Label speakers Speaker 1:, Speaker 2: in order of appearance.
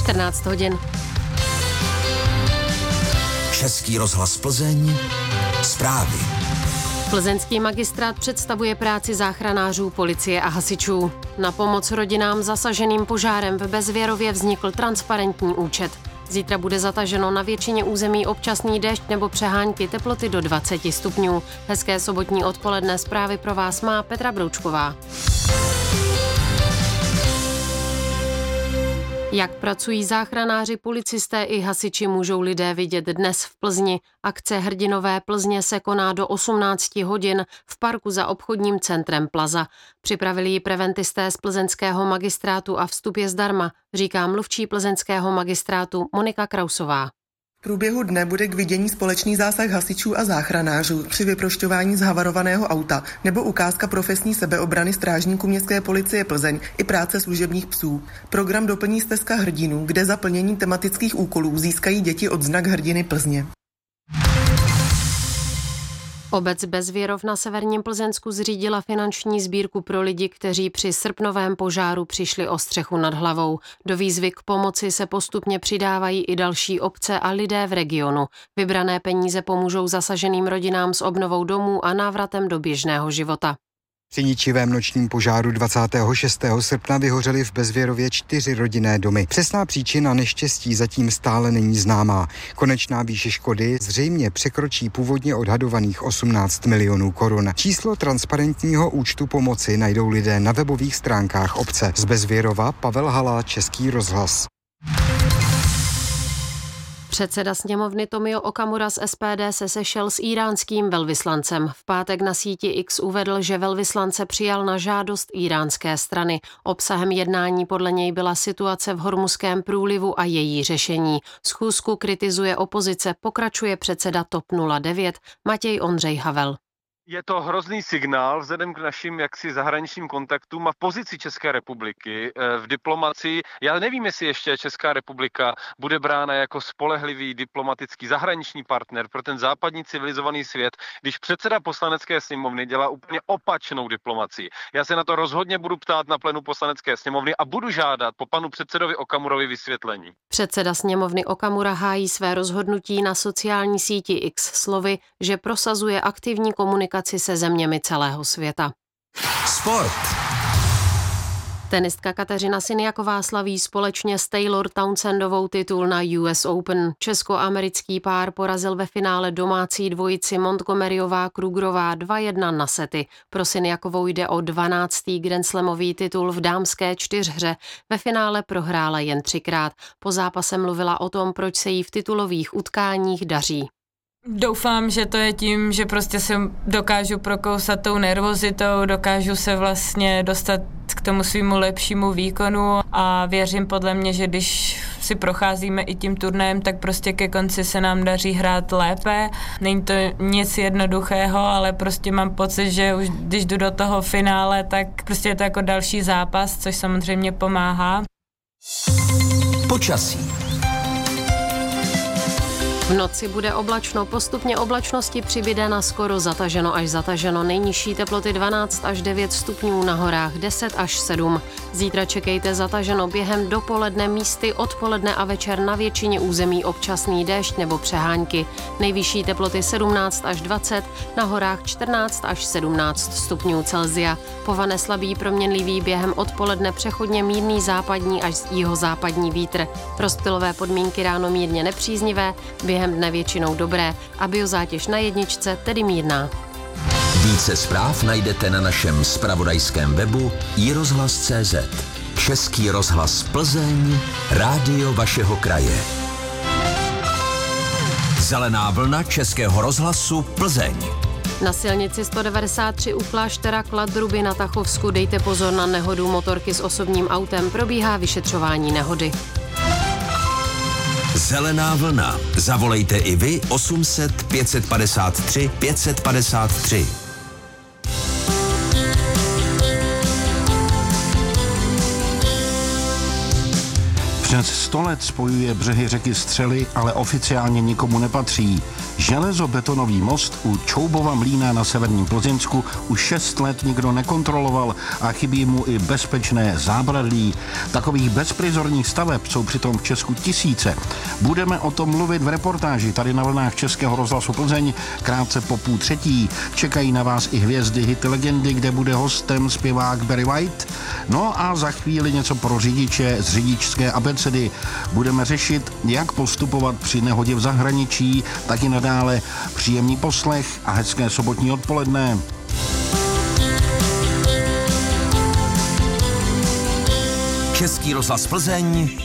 Speaker 1: 14 hodin.
Speaker 2: Český rozhlas Plzeň, zprávy.
Speaker 1: Plzeňský magistrát představuje práci záchranářů, policie a hasičů. Na pomoc rodinám zasaženým požárem v Bezvěrově vznikl transparentní účet. Zítra bude zataženo na většině území občasný déšť nebo přehánky, teploty do 20 stupňů. Hezké sobotní odpoledne, zprávy pro vás má Petra Broučková. Jak pracují záchranáři, policisté i hasiči, můžou lidé vidět dnes v Plzni. Akce Hrdinové Plzně se koná do 18 hodin v parku za obchodním centrem Plaza. Připravili ji preventisté z plzeňského magistrátu a vstup je zdarma, říká mluvčí plzeňského magistrátu Monika Krausová.
Speaker 3: V průběhu dne bude k vidění společný zásah hasičů a záchranářů při vyprošťování zhavarovaného auta nebo ukázka profesní sebeobrany strážníků Městské policie Plzeň i práce služebních psů. Program doplní stezka hrdinů, kde za plnění tematických úkolů získají děti odznak Hrdiny Plzně.
Speaker 1: Obec Bezvěrov na severním Plzeňsku zřídila finanční sbírku pro lidi, kteří při srpnovém požáru přišli o střechu nad hlavou. Do výzvy k pomoci se postupně přidávají i další obce a lidé v regionu. Vybrané peníze pomůžou zasaženým rodinám s obnovou domů a návratem do běžného života.
Speaker 4: Při ničivém nočním požáru 26. srpna vyhořely v Bezvěrově 4 rodinné domy. Přesná příčina neštěstí zatím stále není známá. Konečná výše škody zřejmě překročí původně odhadovaných 18 milionů korun. Číslo transparentního účtu pomoci najdou lidé na webových stránkách obce. Z Bezvěrova Pavel Hala, Český rozhlas.
Speaker 1: Předseda sněmovny Tomio Okamura z SPD se sešel s íránským velvyslancem. V pátek na síti X uvedl, že velvyslance přijal na žádost íránské strany. Obsahem jednání podle něj byla situace v Hormuzském průlivu a její řešení. Schůzku kritizuje opozice, pokračuje předseda TOP 09 Matěj Ondřej Havel.
Speaker 5: Je to hrozný signál vzhledem k našim zahraničním kontaktům a pozici České republiky v diplomacii. Já nevím, jestli ještě Česká republika bude brána jako spolehlivý diplomatický zahraniční partner pro ten západní civilizovaný svět, když předseda poslanecké sněmovny dělá úplně opačnou diplomacii. Já se na to rozhodně budu ptát na plénu poslanecké sněmovny a budu žádat po panu předsedovi Okamurovi vysvětlení.
Speaker 1: Předseda sněmovny Okamura hájí své rozhodnutí na sociální síti X slovy, že prosazuje aktivní komunikaci se zeměmi celého světa.
Speaker 2: Sport.
Speaker 1: Tenistka Kateřina Siniaková slaví společně s Taylor Townsendovou titul na US Open. Česko-americký pár porazil ve finále domácí dvojici Montgomeryová-Krugerová 2-1 na sety. Pro Siniakovou jde o 12. grandslamový titul v dámské čtyřhře. Ve finále prohrála jen 3krát. Po zápase mluvila o tom, proč se jí v titulových utkáních daří.
Speaker 6: Doufám, že to je tím, že prostě se dokážu prokousat tou nervozitou, dokážu se vlastně dostat k tomu svýmu lepšímu výkonu a věřím podle mě, že když si procházíme i tím turnajem, tak prostě ke konci se nám daří hrát lépe. Není to nic jednoduchého, ale prostě mám pocit, že už když jdu do toho finále, tak prostě je to jako další zápas, což samozřejmě pomáhá.
Speaker 2: Počasí.
Speaker 1: V noci bude oblačno, postupně oblačnosti přibyde na skoro zataženo až zataženo. Nejnižší teploty 12 až 9 stupňů, na horách 10 až 7. Zítra čekejte zataženo během dopoledne, místy odpoledne a večer na většině území občasný déšť nebo přehánky. Nejvyšší teploty 17 až 20, na horách 14 až 17 stupňů Celsia. Povane slabý proměnlivý, během odpoledne přechodně mírný západní až jihozápadní vítr. Rozptylové podmínky ráno mírně nepříznivé, během dne většinou dobré a biozátěž na jedničce, tedy mírná.
Speaker 2: Více zpráv najdete na našem zpravodajském webu iRozhlas.cz. Český rozhlas Plzeň, rádio vašeho kraje. Zelená vlna Českého rozhlasu Plzeň.
Speaker 1: Na silnici 193 u kláštera Kladruby na Tachovsku dejte pozor na nehodu motorky s osobním autem, probíhá vyšetřování nehody.
Speaker 2: Zelená vlna. Zavolejte i vy 800 553 553.
Speaker 7: Přes 100 let spojuje břehy řeky Střely, ale oficiálně nikomu nepatří. Železobetonový most u Čoubova mlýna na severním Plzeňsku už 6 let nikdo nekontroloval a chybí mu i bezpečné zábradlí. Takových bezprizorních staveb jsou přitom v Česku tisíce. Budeme o tom mluvit v reportáži tady na vlnách Českého rozhlasu Plzeň krátce po 2:30. Čekají na vás i hvězdy hity legendy, kde bude hostem zpěvák Barry White. No a za chvíli něco pro řidiče z řidičské abecedy. Budeme řešit, jak postupovat při nehodě v zahraničí, tak i nadále. Příjemný poslech a hezké sobotní odpoledne.
Speaker 2: Český rozhlas Plzeň,